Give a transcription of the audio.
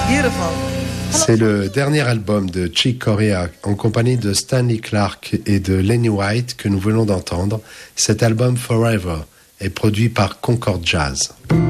Beautiful. C'est le dernier album de Chick Corea en compagnie de Stanley Clarke et de Lenny White que nous venons d'entendre. Cet album Forever est produit par Concord Jazz.